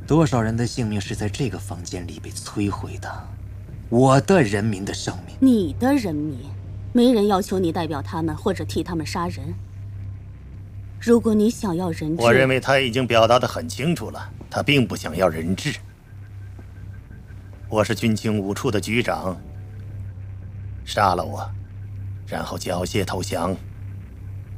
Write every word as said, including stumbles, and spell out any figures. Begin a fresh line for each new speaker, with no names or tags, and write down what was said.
多少人的性命是在这个房间里被摧毁的？我的人民的生命。
你的人民，没人要求你代表他们或者替他们杀人。如果你想要人质，
我认为他已经表达得很清楚了，他并不想要人质。我是军情五处的局长，杀了我，然后缴械投降。